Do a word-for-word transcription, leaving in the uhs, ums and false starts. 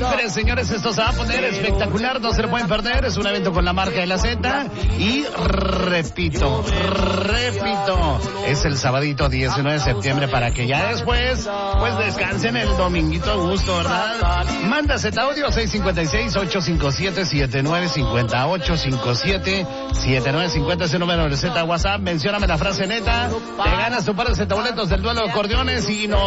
Londres, señores, esto se va a poner espectacular, no se lo pueden perder, es un evento con la marca de la Z y repito, repito, es el sabadito diecinueve de septiembre para que ya después, pues descansen el dominguito a gusto, ¿verdad? Manda Z audio seis cinco seis, ocho cinco siete, siete nueve cinco cero, ocho cinco siete, siete nueve cinco cero, ese número de Z WhatsApp, mencióname la frase neta, te ganas tu par de Z boletos del duelo de acordeones y no